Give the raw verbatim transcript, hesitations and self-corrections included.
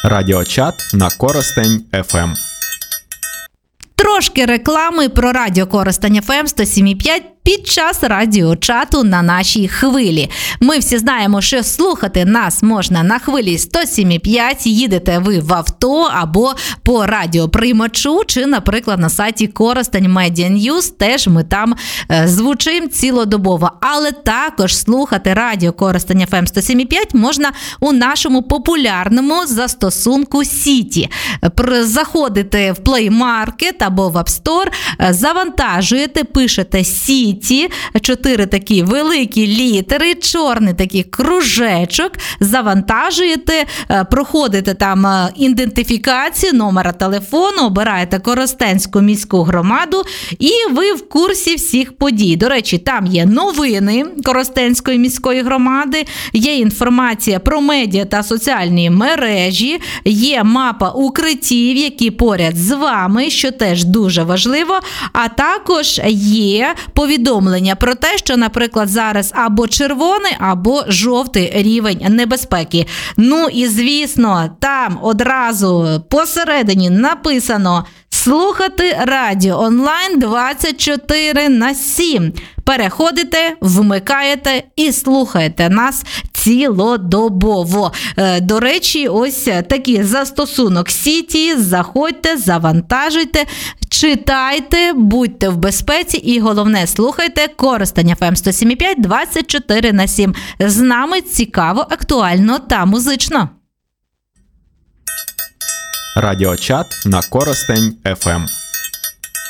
Радіочат на Коростень еф ем. Трошки реклами про радіо Коростень еф ем сто сім і п'ять під час радіочату на нашій хвилі. Ми всі знаємо, що слухати нас можна на хвилі сто сім і п'ять, їдете ви в авто або по радіоприймачу, чи, наприклад, на сайті Коростень Медіа Ньюс, теж ми там е, звучимо цілодобово. Але також слухати радіо Коростень еф ем сто сім і п'ять можна у нашому популярному застосунку Сіті. Заходите в Play Market або в App Store, завантажуєте, пишете Сіті, чотири такі великі літери, чорний такий кружечок, завантажуєте, проходите там ідентифікацію, номера телефону, обираєте Коростенську міську громаду і ви в курсі всіх подій. До речі, там є новини Коростенської міської громади, є інформація про медіа та соціальні мережі, є мапа укриттів, які поряд з вами, що теж дуже важливо, а також є повідомлення про те, що, наприклад, зараз або червоний, або жовтий рівень небезпеки. Ну і, звісно, там одразу посередині написано «Слухати радіо онлайн двадцять чотири на сім». Переходите, вмикаєте і слухаєте нас цілодобово. До речі, ось такий застосунок Сіті. Заходьте, завантажуйте, читайте, будьте в безпеці і, головне, слухайте Коростень еф ем сто сім і п'ять двадцять чотири на сім. З нами цікаво, актуально та музично. Радіочат на Коростень еф ем.